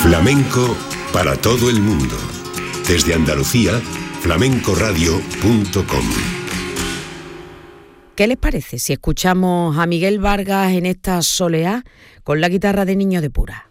Flamenco para todo el mundo. Desde Andalucía, flamencoradio.com. ¿Qué les parece si escuchamos a Miguel Vargas en esta soleá con la guitarra de Niño de Pura?